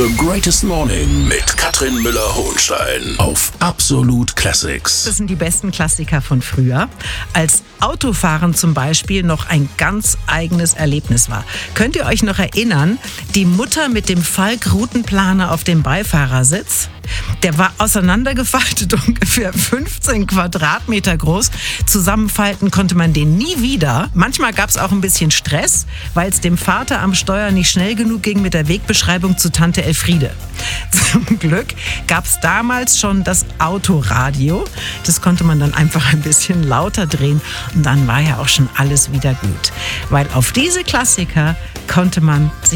The Greatest Morning mit Katrin Müller-Hohenstein auf Absolut Classics. Das sind die besten Klassiker von früher. Als Autofahren zum Beispiel noch ein ganz eigenes Erlebnis war. Könnt ihr euch noch erinnern, die Mutter mit dem Falk-Routenplaner auf dem Beifahrersitz? Der war auseinandergefaltet, ungefähr 15 Quadratmeter groß. Zusammenfalten konnte man den nie wieder. Manchmal gab es auch ein bisschen Stress, weil es dem Vater am Steuer nicht schnell genug ging mit der Wegbeschreibung zu Tante Elfriede. Zum Glück gab es damals schon das Autoradio. Das konnte man dann einfach ein bisschen lauter drehen und dann war ja auch schon alles wieder gut. Weil auf diese Klassiker konnte man sich